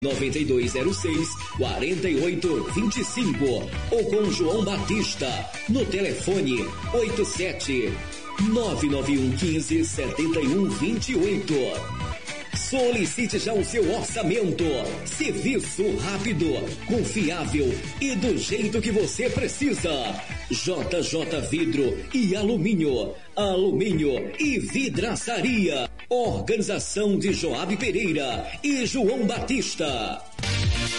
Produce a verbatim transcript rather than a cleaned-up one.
noventa e dois zero seis, quarenta e oito vinte e cinco ou com João Batista no telefone oito sete nove nove um um cinco sete um dois oito. Solicite já o seu orçamento. Serviço rápido, confiável e do jeito que você precisa. J J Vidro e Alumínio. Alumínio e vidraçaria. Organização de Joab Pereira e João Batista.